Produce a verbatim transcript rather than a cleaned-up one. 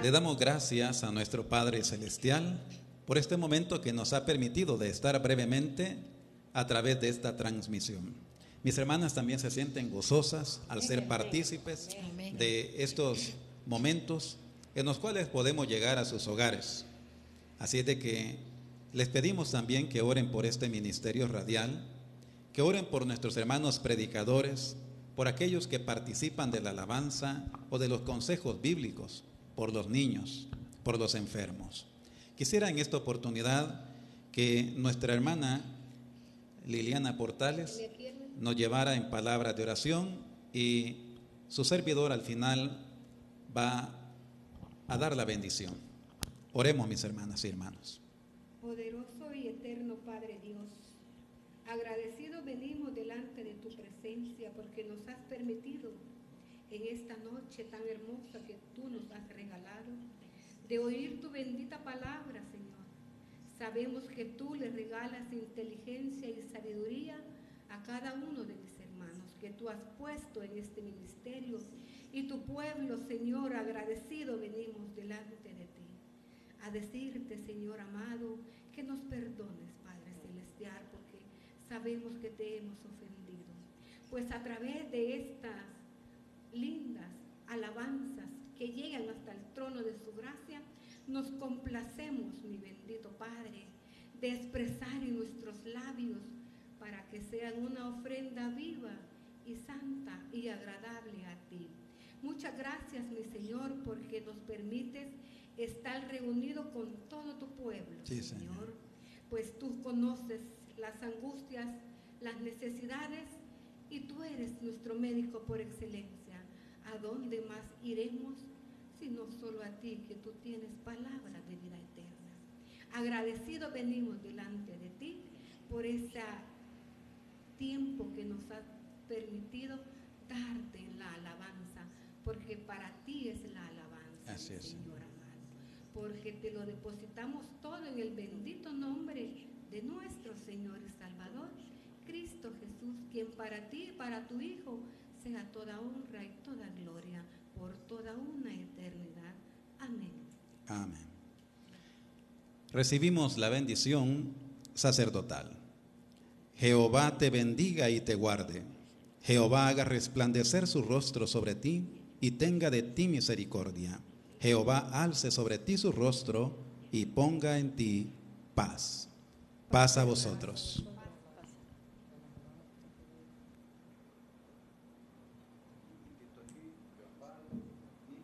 Le damos gracias a nuestro Padre Celestial por este momento que nos ha permitido de estar brevemente a través de esta transmisión. Mis hermanas también se sienten gozosas al ser partícipes de estos momentos en los cuales podemos llegar a sus hogares. Así es de que les pedimos también que oren por este ministerio radial, que oren por nuestros hermanos predicadores, por aquellos que participan de la alabanza o de los consejos bíblicos, por los niños, por los enfermos. Quisiera en esta oportunidad que nuestra hermana Liliana Portales nos llevara en palabras de oración y su servidor al final va a dar la bendición. Oremos, mis hermanas y hermanos. Poderoso y eterno Padre Dios, agradecidos venimos delante de tu presencia porque nos has permitido en esta noche tan hermosa que tú nos has regalado, de oír tu bendita palabra, Señor. Sabemos que tú le regalas inteligencia y sabiduría a cada uno de mis hermanos que tú has puesto en este ministerio, y tu pueblo, Señor, agradecido venimos delante de ti a decirte, Señor amado, que nos perdones, Padre Celestial, porque sabemos que te hemos ofendido. Pues a través de estas lindas alabanzas que llegan hasta el trono de su gracia, nos complacemos, mi bendito Padre, de expresar en nuestros labios para que sean una ofrenda viva y santa y agradable a ti. Muchas gracias, mi Señor, porque nos permites estar reunidos con todo tu pueblo, sí, Señor. Señor, pues tú conoces las angustias, las necesidades, y tú eres nuestro médico por excelencia. ¿A dónde más iremos sino solo a ti, que tú tienes palabras de vida eterna? Agradecidos venimos delante de ti por ese tiempo que nos has permitido darte la alabanza, porque para ti es la alabanza, Así es, Señor amado, porque te lo depositamos todo en el bendito nombre de nuestro Señor y Salvador, Cristo Jesús, quien para ti y para tu Hijo sea toda honra y toda gloria por toda una eternidad. Amén. Amén. Recibimos la bendición sacerdotal. Jehová te bendiga y te guarde. Jehová haga resplandecer su rostro sobre ti y tenga de ti misericordia. Jehová alce sobre ti su rostro y ponga en ti paz. Paz a vosotros.